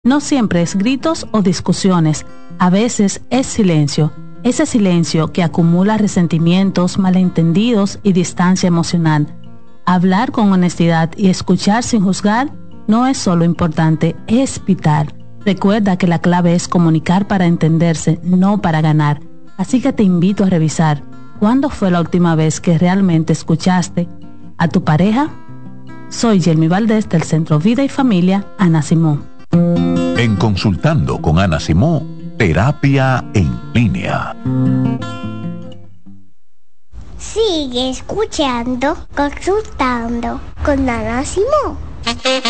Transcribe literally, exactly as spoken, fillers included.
No siempre es gritos o discusiones, a veces es silencio. Ese silencio que acumula resentimientos, malentendidos y distancia emocional. Hablar con honestidad y escuchar sin juzgar no es solo importante, es vital. Recuerda que la clave es comunicar para entenderse, no para ganar. Así que te invito a revisar cuándo fue la última vez que realmente escuchaste a tu pareja. Soy Yelmi Valdés del Centro Vida y Familia Ana Simón. En Consultando con Ana Simón, terapia en línea. Sigue escuchando, consultando con Ana Simón.